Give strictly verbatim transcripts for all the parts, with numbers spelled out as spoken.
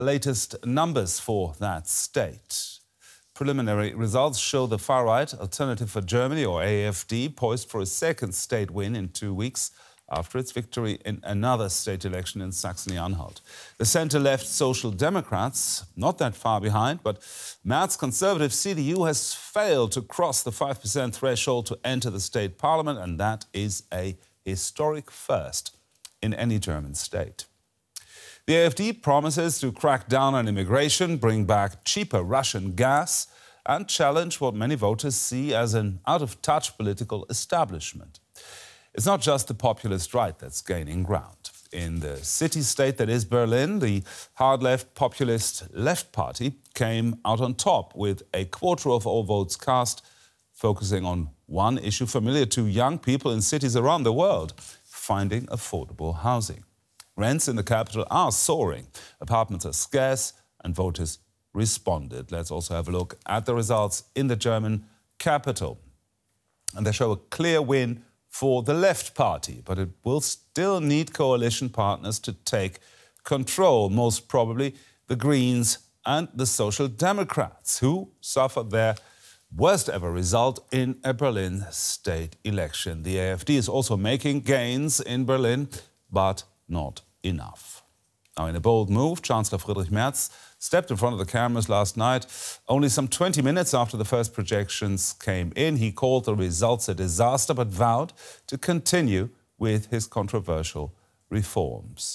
latest numbers for that state. Preliminary results show the far-right Alternative for Germany, or A F D, poised for a second state win in two weeks after its victory in another state election in Saxony-Anhalt. The centre-left Social Democrats, not that far behind, but Merz's conservative C D U has failed to cross the five percent threshold to enter the state parliament, and that is a historic first in any German state. The A F D promises to crack down on immigration, bring back cheaper Russian gas, and challenge what many voters see as an out-of-touch political establishment. It's not just the populist right that's gaining ground. In the city-state that is Berlin, the hard-left populist Left Party came out on top with a quarter of all votes cast, focusing on one issue familiar to young people in cities around the world: finding affordable housing. Rents in the capital are soaring, apartments are scarce, and voters responded. Let's also have a look at the results in the German capital. And they show a clear win for the Left Party, but it will still need coalition partners to take control, most probably the Greens and the Social Democrats, who suffered their worst ever result in a Berlin state election. The A F D is also making gains in Berlin, but not enough. Now, in a bold move, Chancellor Friedrich Merz stepped in front of the cameras last night. Only some twenty minutes after the first projections came in, he called the results a disaster, but vowed to continue with his controversial reforms.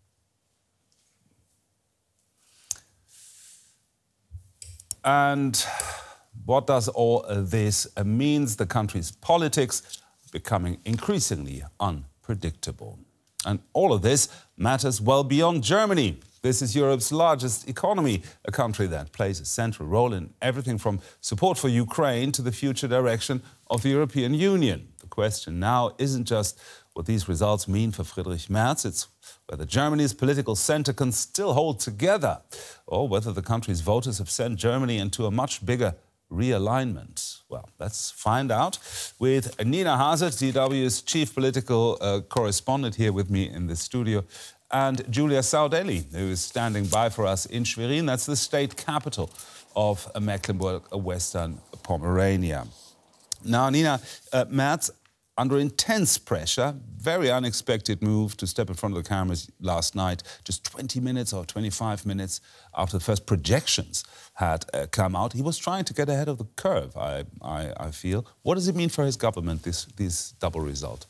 And what does all this mean? The country's politics becoming increasingly unpredictable. And all of this matters well beyond Germany. This is Europe's largest economy, a country that plays a central role in everything from support for Ukraine to the future direction of the European Union. The question now isn't just what these results mean for Friedrich Merz, it's whether Germany's political center can still hold together, or whether the country's voters have sent Germany into a much bigger realignment. Well, let's find out with Nina Haase, D W's chief political uh, correspondent, here with me in the studio, and Julia Saudelli, who is standing by for us in Schwerin. That's the state capital of Mecklenburg-Western Pomerania. Now, Nina, uh, Merz, under intense pressure, very unexpected move to step in front of the cameras last night, just twenty minutes or twenty-five minutes after the first projections had uh, come out. He was trying to get ahead of the curve, I, I, I feel. What does it mean for his government, this, this double result?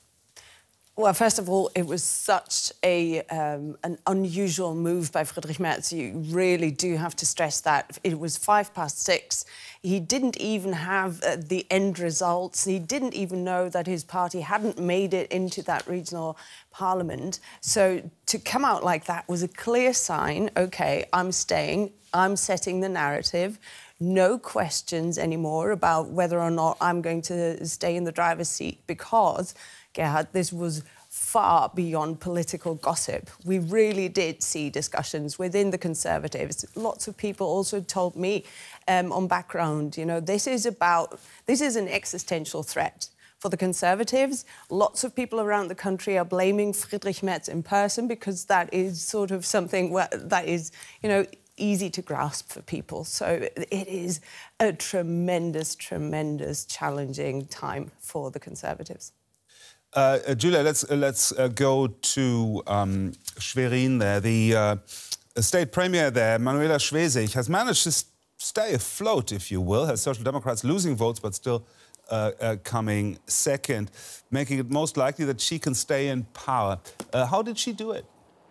Well, first of all, it was such a, um, an unusual move by Friedrich Merz. You really do have to stress that. It was five past six. He didn't even have uh, the end results. He didn't even know that his party hadn't made it into that regional parliament. So to come out like that was a clear sign, OK, I'm staying, I'm setting the narrative. No questions anymore about whether or not I'm going to stay in the driver's seat, because, Gerhard, this was far beyond political gossip. We really did see discussions within the Conservatives. Lots of people also told me um, on background, you know, this is about, this is an existential threat for the Conservatives. Lots of people around the country are blaming Friedrich Merz in person, because that is sort of something where, that is, you know, easy to grasp for people. So it is a tremendous, tremendous challenging time for the Conservatives. Uh, uh, Julia, let's uh, let's uh, go to um, Schwerin. There, the uh, state premier there, Manuela Schwesig, has managed to stay afloat, if you will. Her Social Democrats losing votes, but still uh, uh, coming second, making it most likely that she can stay in power. Uh, how did she do it?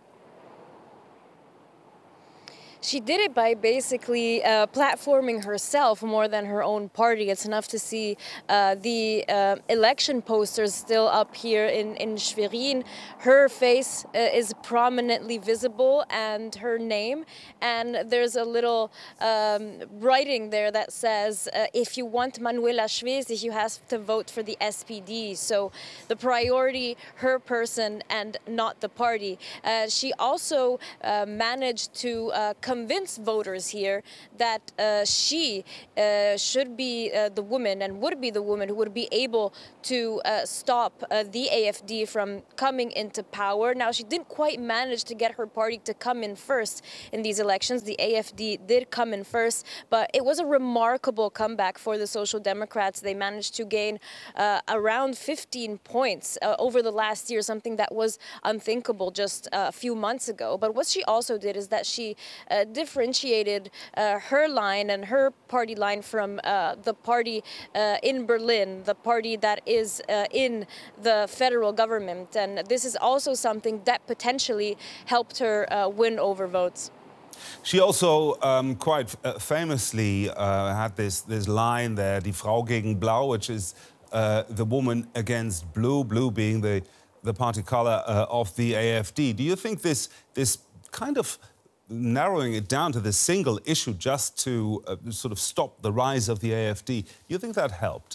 She did it by basically uh, platforming herself more than her own party. It's enough to see uh, the uh, election posters still up here in, in Schwerin. Her face uh, is prominently visible, and her name. And there's a little um, writing there that says, uh, if you want Manuela Schwesig, you have to vote for the S P D. So the priority, her person, and not the party. Uh, she also uh, managed to uh, convince voters here that uh, she uh, should be uh, the woman and would be the woman who would be able to uh, stop uh, the A F D from coming into power. Now, she didn't quite manage to get her party to come in first in these elections. The A F D did come in first, but it was a remarkable comeback for the Social Democrats. They managed to gain uh, around fifteen points uh, over the last year, something that was unthinkable just uh, a few months ago. But what she also did is that she uh, differentiated uh, her line and her party line from uh, the party uh, in Berlin, the party that is uh, in the federal government. And this is also something that potentially helped her uh, win over votes. She also um, quite uh, famously uh, had this, this line there, Die Frau gegen Blau, which is uh, the woman against blue, blue being the, the party color uh, of the A F D. Do you think this, this kind of narrowing it down to this single issue just to uh, sort of stop the rise of the A F D, do you think that helped?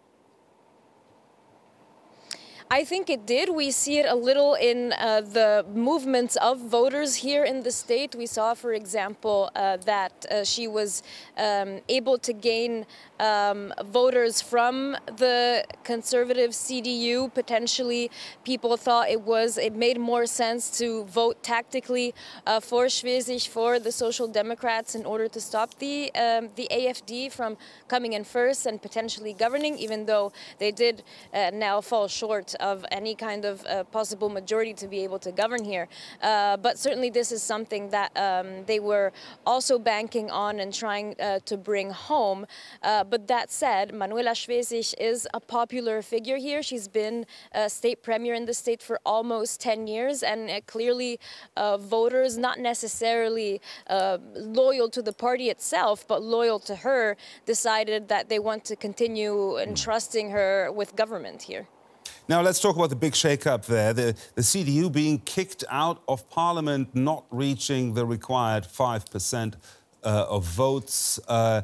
I think it did. We see it a little in uh, the movements of voters here in the state. We saw, for example, uh, that uh, she was um, able to gain um, voters from the conservative C D U. Potentially, people thought it was it made more sense to vote tactically uh, for Schwesig, for the Social Democrats, in order to stop the um, the A F D from coming in first and potentially governing, even though they did uh, now fall short of any kind of uh, possible majority to be able to govern here. Uh, but certainly this is something that um, they were also banking on and trying uh, to bring home. Uh, but that said, Manuela Schwesig is a popular figure here. She's been a state premier in the state for almost ten years, and uh, clearly uh, voters, not necessarily uh, loyal to the party itself, but loyal to her, decided that they want to continue entrusting her with government here. Now, let's talk about the big shake-up there. The, the C D U being kicked out of parliament, not reaching the required five percent uh, of votes. Uh,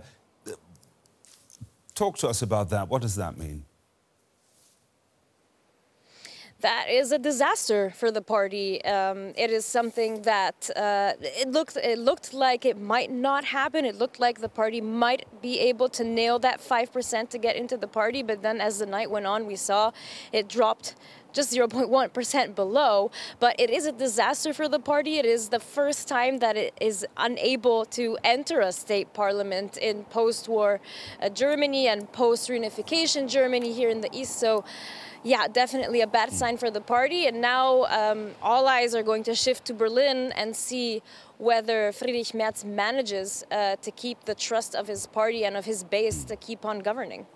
talk to us about that. What does that mean? That is a disaster for the party. Um, it is something that uh, it looked it looked like it might not happen. It looked like the party might be able to nail that five percent to get into the party. But then as the night went on, we saw it dropped just zero point one percent below. But it is a disaster for the party. It is the first time that it is unable to enter a state parliament in post-war uh, Germany and post-reunification Germany here in the East. So, yeah, definitely a bad sign for the party. And now um, all eyes are going to shift to Berlin and see whether Friedrich Merz manages uh, to keep the trust of his party and of his base to keep on governing.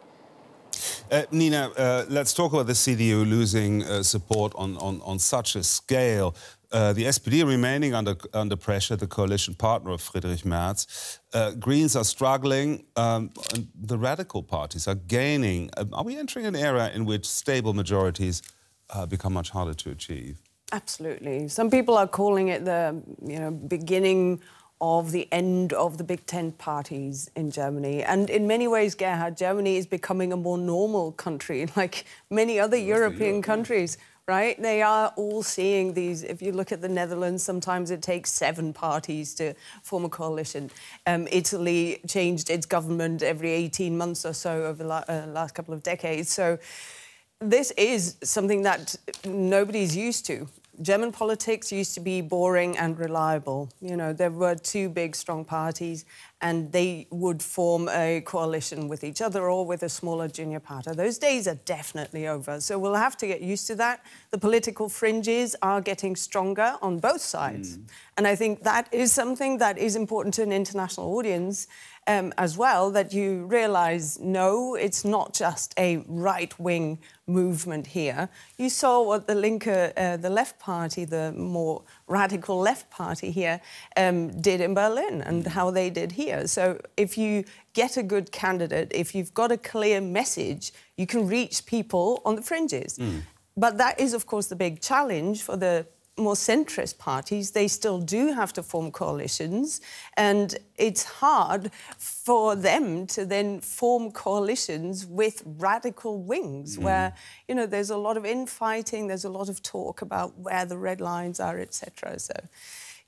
Uh, Nina, uh, let's talk about the C D U losing uh, support on, on, on such a scale. Uh, the S P D remaining under, under pressure, the coalition partner of Friedrich Merz. Uh, Greens are struggling, um, and the radical parties are gaining. Um, are we entering an era in which stable majorities uh, become much harder to achieve? Absolutely. Some people are calling it the you know, beginning of the end of the big ten parties in Germany. And in many ways, Gerhard, Germany is becoming a more normal country, like many other European Europe, countries, yeah. right? They are all seeing these. If you look at the Netherlands, sometimes it takes seven parties to form a coalition. Um, Italy changed its government every eighteen months or so over the la uh, last couple of decades. So this is something that nobody's used to. German politics used to be boring and reliable. You know, there were two big, strong parties, and they would form a coalition with each other or with a smaller junior party. Those days are definitely over, so we'll have to get used to that. The political fringes are getting stronger on both sides. Mm. And I think that is something that is important to an international audience um, as well, that you realise, no, it's not just a right-wing movement here. You saw what the Linke, uh, the left party, the more radical left party here, um, did in Berlin and how they did here. So if you get a good candidate, if you've got a clear message, you can reach people on the fringes. Mm. But that is, of course, the big challenge for the more centrist parties. They still do have to form coalitions, and it's hard for them to then form coalitions with radical wings, mm. where, you know, there's a lot of infighting, there's a lot of talk about where the red lines are, et cetera. So,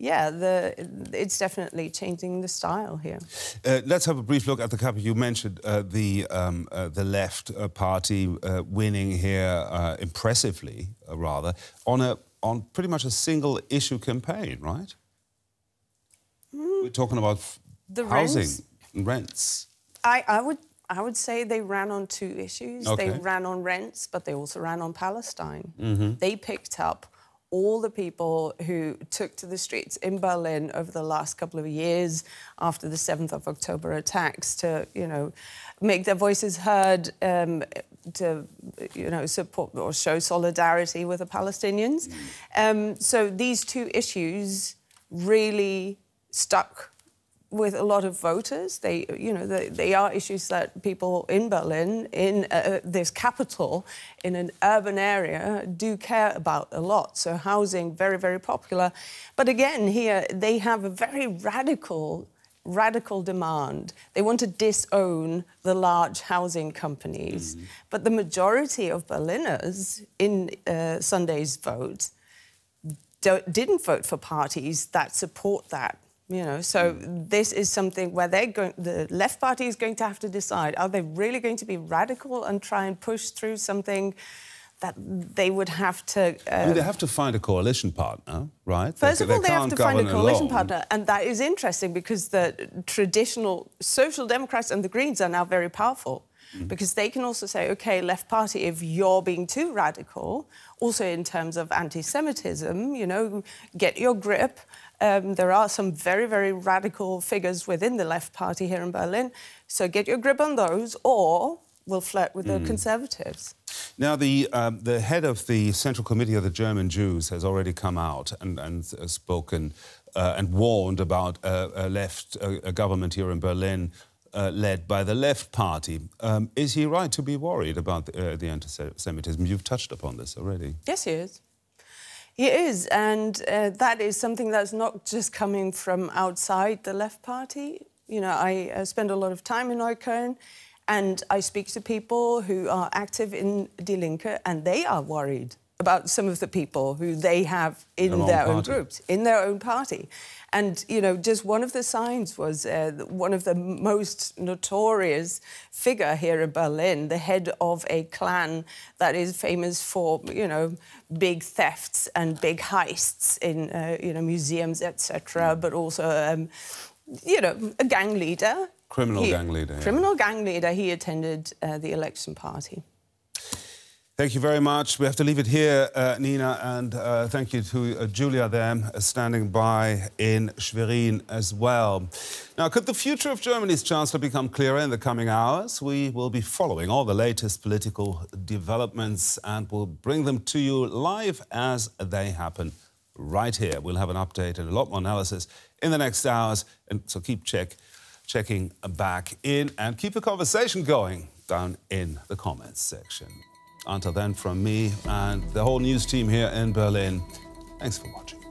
yeah, the, it's definitely changing the style here. Uh, let's have a brief look at the capital. You mentioned uh, the um, uh, the left uh, party uh, winning here uh, impressively, uh, rather on a on pretty much a single issue campaign, right? Mm. We're talking about the housing rents. and rents. I, I would I would say they ran on two issues. Okay. They ran on rents, but they also ran on Palestine. Mm-hmm. They picked up all the people who took to the streets in Berlin over the last couple of years after the seventh of October attacks to, you know, make their voices heard, um, to, you know, support or show solidarity with the Palestinians. Um, so these two issues really stuck with a lot of voters. They, you know, they, they are issues that people in Berlin, in uh, this capital, in an urban area, do care about a lot. So housing, very, very popular. But again, here, they have a very radical, radical demand. They want to disown the large housing companies. Mm-hmm. But the majority of Berliners in uh, Sunday's vote don't, didn't vote for parties that support that. You know, so this is something where they're going, the left party is going to have to decide, are they really going to be radical and try and push through something that they would have to... Uh, I mean, they have to find a coalition partner, right? First they, of all, they, they have to find a coalition alone. partner, and that is interesting because the traditional Social Democrats and the Greens are now very powerful. Mm-hmm. Because they can also say, OK, left party, if you're being too radical, also in terms of anti-Semitism, you know, get your grip. Um, there are some very, very radical figures within the left party here in Berlin. So get your grip on those, or we'll flirt with mm. the Conservatives. Now, the, um, the head of the Central Committee of the German Jews has already come out and, and uh, spoken uh, and warned about uh, a left uh, a government here in Berlin uh, led by the left party. Um, is he right to be worried about uh, the anti-Semitism? You've touched upon this already. Yes, he is. He is, and uh, that is something that's not just coming from outside the left party. You know, I uh, spend a lot of time in Neukölln, and I speak to people who are active in Die Linke, and they are worried about some of the people who they have in their, their own groups, in their own party. And, you know, just one of the signs was uh, one of the most notorious figure here in Berlin, the head of a clan that is famous for, you know, big thefts and big heists in, uh, you know, museums, et cetera, but also, um, you know, a gang leader. Criminal he, gang leader. Criminal yeah. gang leader. He attended uh, the election party. Thank you very much. We have to leave it here, uh, Nina, and uh, thank you to uh, Julia there, uh, standing by in Schwerin as well. Now, could the future of Germany's Chancellor become clearer in the coming hours? We will be following all the latest political developments and we'll bring them to you live as they happen right here. We'll have an update and a lot more analysis in the next hours, and so keep check, checking back in and keep the conversation going down in the comments section. Until then, from me and the whole news team here in Berlin, thanks for watching.